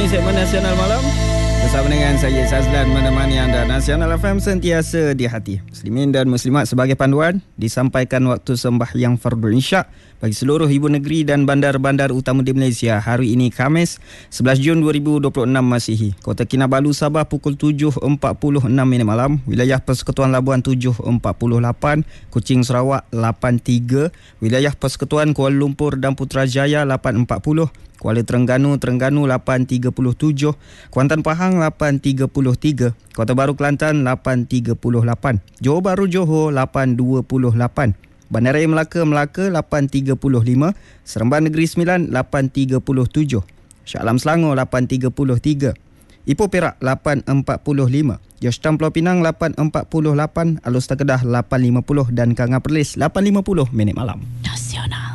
ini segmen Nasional Malam bersama dengan saya Sazlan, menemani anda. Nasional FM sentiasa di hati muslimin dan muslimat. Sebagai panduan, disampaikan waktu sembahyang Fardhu Isyak bagi seluruh ibu negeri dan bandar-bandar utama di Malaysia. Hari ini Khamis 11 Jun 2026 Masihi. Kota Kinabalu Sabah pukul 7.46 malam. Wilayah Persekutuan Labuan 7.48, Kuching Sarawak 8.3, Wilayah Persekutuan Kuala Lumpur dan Putrajaya 8.40, Kuala Terengganu 8.37, Kuantan Pahang 8.33, Kota Baru Kelantan 8.38, Johor Bahru Johor 8.28, Bandaraya Melaka 8.35, Seremban Negeri Sembilan 8.37, Shah Alam Selangor 8.33, Ipoh Perak 8.45, Jostam Pulau Pinang 8.48, Alor Setar Kedah 8.50 dan Kanga Perlis 8.50 malam. Nasional.